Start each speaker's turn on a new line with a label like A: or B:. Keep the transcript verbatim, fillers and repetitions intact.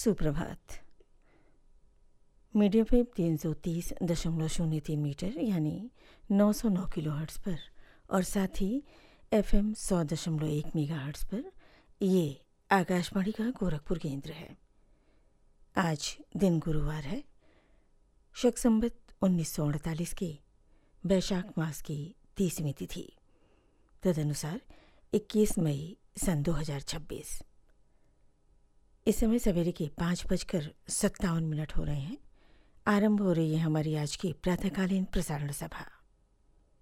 A: सुप्रभात। Medium wave तीन सौ तीस दशमलव शून्य तीन मीटर यानी नौ सौ नौ किलो हर्ट्ज़ पर और साथ ही एफ एम सौ दशमलव एक मेगा हर्ट्ज़ पर ये आकाशवाणी का गोरखपुर केंद्र है। आज दिन गुरुवार है, शक संवत उन्नीस सौ अड़तालीस की वैशाख मास की तीसवीं तिथि, तदनुसार इक्कीस मई सन दो हज़ार छब्बीस। इस समय सवेरे के पाँच बजकर सत्तावन मिनट हो रहे हैं। आरंभ हो रही है हमारी आज की प्रातःकालीन प्रसारण सभा।